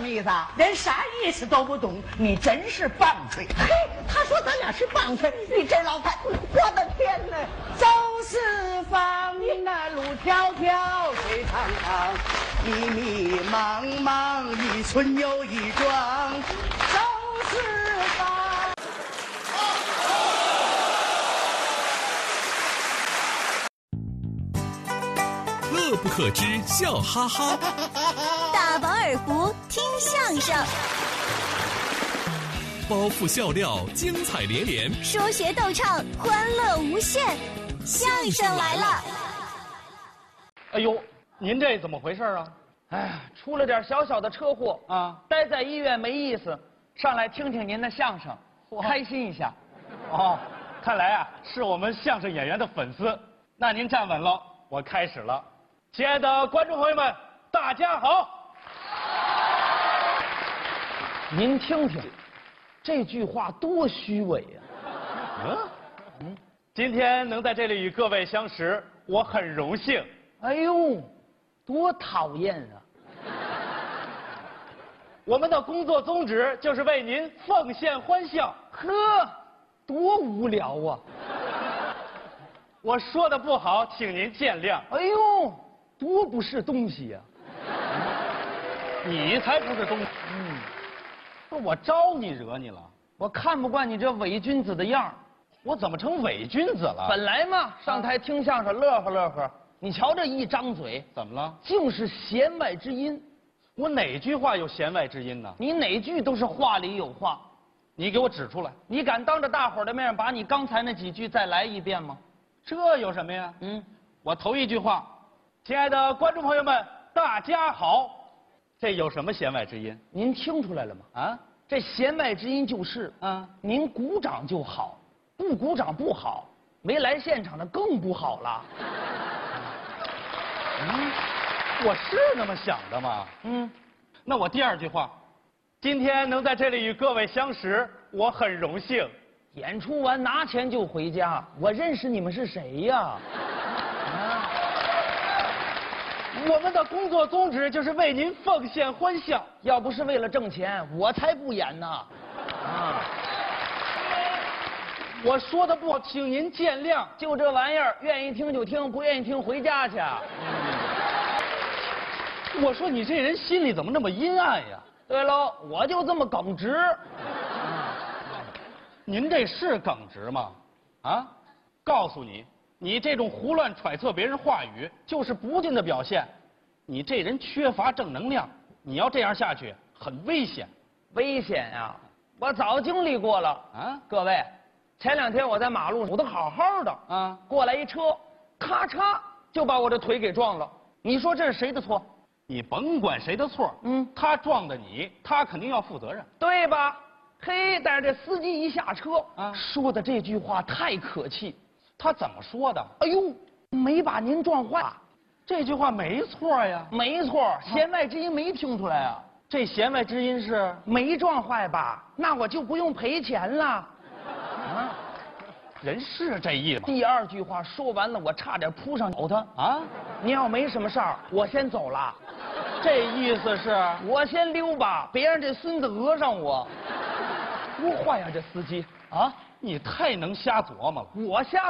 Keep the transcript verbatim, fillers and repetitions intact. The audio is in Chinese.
意思啊？ 连啥意思都不懂，你真是棒槌！ 嘿，他说咱俩是棒槌，你这老太，我的天哪！ 走四方，那路迢迢，水长长， 迷迷茫茫，一村又一庄， 走四方。 乐不可支，笑哈哈。 大饱耳福，听相声。 包袱笑料，精彩连连。 说学逗唱，欢乐无限。相声来了！ 哎呦，您这怎么回事啊？ 哎，出了点小小的车祸啊， 待在医院没意思，上来听听您的相声，开心一下。 哦，看来啊是我们相声演员的粉丝。那您站稳了，我开始了。亲爱的观众朋友们，大家好。 您听听，这句话多虚伪呀！ 嗯嗯，今天能在这里与各位相识，我很荣幸。 哎呦，多讨厌啊！ 我们的工作宗旨就是为您奉献欢笑。 呵，多无聊啊！ 我说的不好，请您见谅。 哎呦，多不是东西呀！ 你才不是东西。嗯，不是我招你惹你了？ 我看不惯你这伪君子的样儿。 我怎么成伪君子了？ 本来嘛，上台听相声乐呵乐呵，你瞧这一张嘴， 怎么了？ 尽是弦外之音。 我哪句话有弦外之音呢？ 你哪句都是话里有话。 你给我指出来。 你敢当着大伙儿的面把你刚才那几句再来一遍吗？ 这有什么呀？ 嗯， 我头一句话，亲爱的观众朋友们，大家好，这有什么弦外之音？ 您听出来了吗？ 啊， 这弦外之音就是啊， 您鼓掌就好，不鼓掌不好，没来现场的更不好了。 嗯，我是那么想的吗？ 嗯， 那我第二句话，今天能在这里与各位相识，我很荣幸。 演出完拿钱就回家，我认识你们是谁呀？ 啊，我们的工作宗旨就是为您奉献欢笑。 要不是为了挣钱，我才不演呢。啊， 我说的不好，请您见谅。 就这玩意儿，愿意听就听，不愿意听回家去。 嗯，我说你这人心里怎么那么阴暗呀？ 对喽，我就这么耿直。 您这是耿直吗？啊，告诉你，你这种胡乱揣测别人话语，就是不敬的表现。你这人缺乏正能量，你要这样下去，很危险。 危险呀！我早经历过了啊！各位，前两天我在马路走得好好的啊，过来一车，咔嚓就把我的腿给撞了。你说这是谁的错？ 你甭管谁的错，嗯，他撞的你，他肯定要负责任， 对吧？嘿，但是这司机一下车啊， 说的这句话太可气。 他怎么说的？ 哎呦，没把您撞坏， 这句话没错呀。 没错，弦外之音没听出来啊。 这弦外之音是没撞坏吧？那我就不用赔钱了。啊， 人是这意思。 第二句话说完了，我差点扑上咬他啊！ 你要没什么事儿，我先走了。 这意思是我先溜吧，别让这孙子讹上我。多坏呀，这司机啊！ 你太能瞎琢磨了。 我瞎